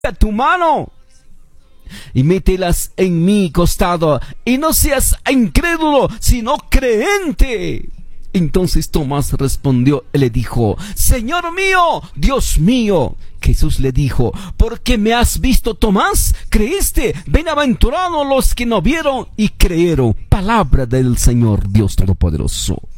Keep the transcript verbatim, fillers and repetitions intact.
a tu mano y mételas en mi costado, y no seas incrédulo, sino creente. Entonces Tomás respondió y le dijo: Señor mío, Dios mío. Jesús le dijo: porque me has visto, Tomás, creíste. Bienaventurados los que no vieron y creyeron. Palabra del Señor Dios Todopoderoso.